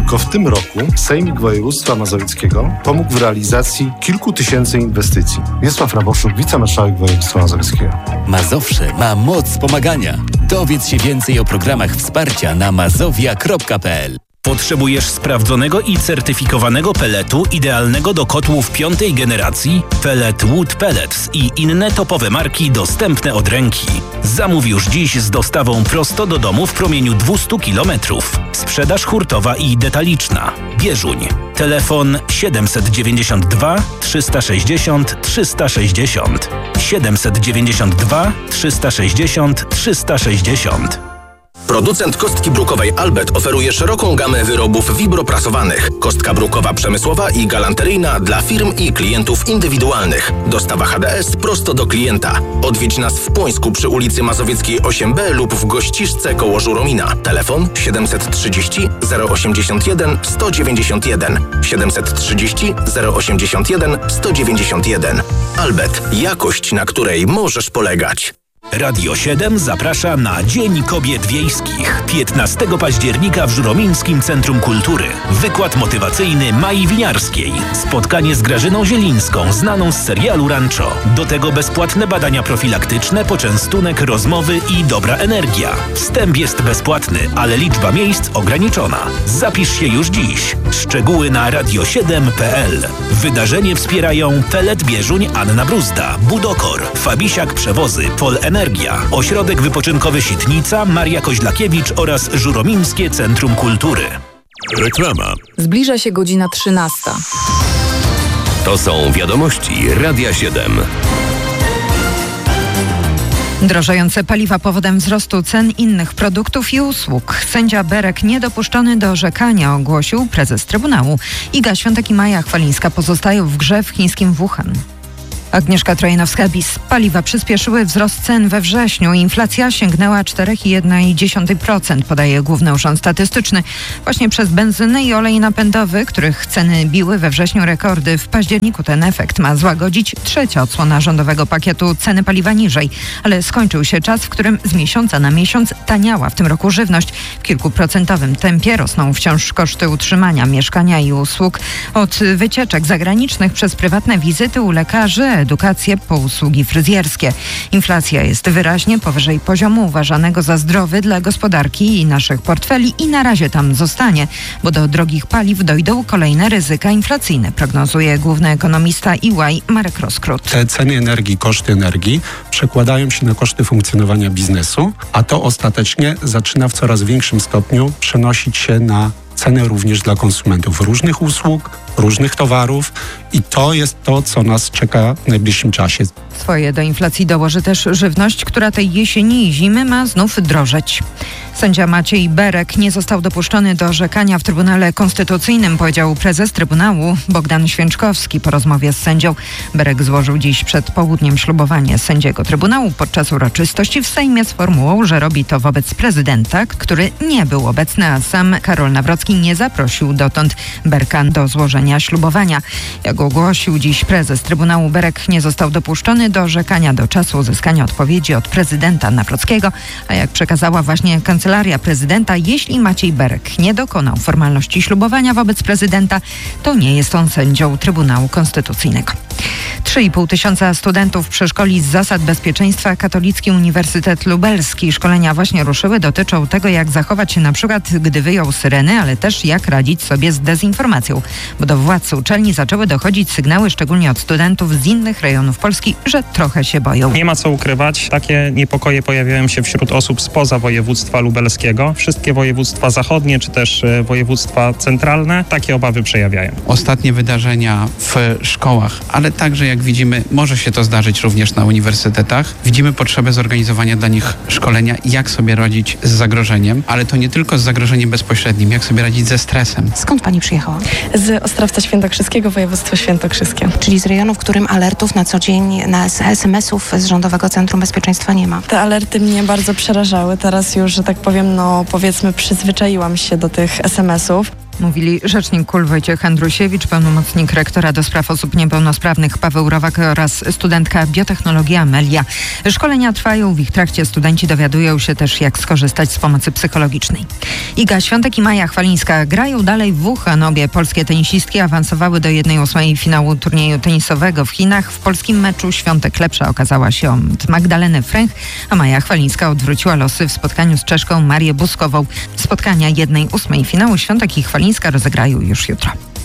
Tylko w tym roku Sejmik Województwa Mazowieckiego pomógł w realizacji kilku tysięcy inwestycji. Wiesław Raboszuk, wicemarszałek województwa mazowieckiego. Mazowsze ma moc pomagania. Dowiedz się więcej o programach wsparcia na mazowia.pl. Potrzebujesz sprawdzonego i certyfikowanego pelletu idealnego do kotłów 5. generacji? Pellet Wood Pellets i inne topowe marki dostępne od ręki. Zamów już dziś z dostawą prosto do domu w promieniu 200 km. Sprzedaż hurtowa i detaliczna. Bieżuń. Telefon 792 360 360. 792 360 360. Producent kostki brukowej Albert oferuje szeroką gamę wyrobów wibroprasowanych. Kostka brukowa przemysłowa i galanteryjna dla firm i klientów indywidualnych. Dostawa HDS prosto do klienta. Odwiedź nas w Płońsku przy ulicy Mazowieckiej 8B lub w Gościszce koło Żuromina. Telefon 730 081 191. 730 081 191. Albert. Jakość, na której możesz polegać. Radio 7 zaprasza na Dzień Kobiet Wiejskich. 15 października w Żuromińskim Centrum Kultury. Wykład motywacyjny Mai Winiarskiej. Spotkanie z Grażyną Zielińską, znaną z serialu Rancho. Do tego bezpłatne badania profilaktyczne, poczęstunek, rozmowy i dobra energia. Wstęp jest bezpłatny, ale liczba miejsc ograniczona. Zapisz się już dziś. Szczegóły na radio7.pl. Wydarzenie wspierają Pellet Bieżuń Anna Bruzda, Budokor, Fabisiak Przewozy, Pol Energia, Ośrodek Wypoczynkowy Sitnica, Maria Koźlakiewicz oraz Żuromińskie Centrum Kultury. Reklama. Zbliża się godzina 13. To są wiadomości Radia 7. Drożejące paliwa powodem wzrostu cen innych produktów i usług. Sędzia Berek niedopuszczony do orzekania, ogłosił prezes Trybunału. Iga Świątek i Maja Chwalińska pozostają w grze w chińskim Wuhan. Agnieszka Trojanowska-Bis. Paliwa przyspieszyły wzrost cen we wrześniu. Inflacja sięgnęła 4,1%, podaje Główny Urząd Statystyczny. Właśnie przez benzynę i olej napędowy, których ceny biły we wrześniu rekordy. W październiku ten efekt ma złagodzić trzecia odsłona rządowego pakietu ceny paliwa niżej. Ale skończył się czas, w którym z miesiąca na miesiąc taniała w tym roku żywność. W kilkuprocentowym tempie rosną wciąż koszty utrzymania, mieszkania i usług. Od wycieczek zagranicznych przez prywatne wizyty u lekarzy, edukację po usługi fryzjerskie. Inflacja jest wyraźnie powyżej poziomu uważanego za zdrowy dla gospodarki i naszych portfeli i na razie tam zostanie, bo do drogich paliw dojdą kolejne ryzyka inflacyjne, prognozuje główny ekonomista EY Marek Roskrót. Te ceny energii, koszty energii przekładają się na koszty funkcjonowania biznesu, a to ostatecznie zaczyna w coraz większym stopniu przenosić się na ceny również dla konsumentów różnych usług, różnych towarów i to jest to, co nas czeka w najbliższym czasie. Swoje do inflacji dołoży też żywność, która tej jesieni i zimy ma znów drożeć. Sędzia Maciej Berek nie został dopuszczony do orzekania w Trybunale Konstytucyjnym, powiedział prezes Trybunału Bogdan Święczkowski po rozmowie z sędzią. Berek złożył dziś przed południem ślubowanie sędziego Trybunału podczas uroczystości w Sejmie z formułą, że robi to wobec prezydenta, który nie był obecny, a sam Karol Nawrocki nie zaprosił dotąd Berka do złożenia ślubowania. Jak ogłosił dziś prezes Trybunału, Berek nie został dopuszczony do orzekania do czasu uzyskania odpowiedzi od prezydenta Nawrockiego, a jak przekazała właśnie Kancelaria Prezydenta, jeśli Maciej Berek nie dokonał formalności ślubowania wobec prezydenta, to nie jest on sędzią Trybunału Konstytucyjnego. 3,5 tysiąca studentów przeszkoli z zasad bezpieczeństwa Katolicki Uniwersytet Lubelski. Szkolenia właśnie ruszyły, dotyczą tego, jak zachować się na przykład, gdy wyją syreny, ale też jak radzić sobie z dezinformacją, bo do władz uczelni zaczęły dochodzić sygnały, szczególnie od studentów z innych rejonów Polski, że trochę się boją. Nie ma co ukrywać, takie niepokoje pojawiają się wśród osób spoza województwa lubelskiego. Wszystkie województwa zachodnie, czy też województwa centralne takie obawy przejawiają. Ostatnie wydarzenia w szkołach, ale także jak widzimy, może się to zdarzyć również na uniwersytetach. Widzimy potrzebę zorganizowania dla nich szkolenia, jak sobie radzić z zagrożeniem, ale to nie tylko z zagrożeniem bezpośrednim, jak sobie radzić ze stresem. Skąd pani przyjechała? Z Ostrawca Świętokrzyskiego, województwo świętokrzyskie. Czyli z rejonu, w którym alertów na co dzień, SMS-ów z Rządowego Centrum Bezpieczeństwa nie ma. Te alerty mnie bardzo przerażały. Teraz już, że tak powiem, powiedzmy przyzwyczaiłam się do tych SMS-ów. Mówili rzecznik KUL Wojciech Andrusiewicz, pełnomocnik rektora do spraw osób niepełnosprawnych Paweł Rowak oraz studentka biotechnologii Amelia. Szkolenia trwają, w ich trakcie studenci dowiadują się też, jak skorzystać z pomocy psychologicznej. Iga Świątek i Maja Chwalińska grają dalej w Wuhan. Polskie tenisistki awansowały do 1/8 finału turnieju tenisowego w Chinach. W polskim meczu Świątek lepsza okazała się od Magdaleny Fręch, a Maja Chwalińska odwróciła losy w spotkaniu z Czeszką Marię Buskową. Spotkania 1/8 finału Świątek i Chwalińska rozegrają już jutro.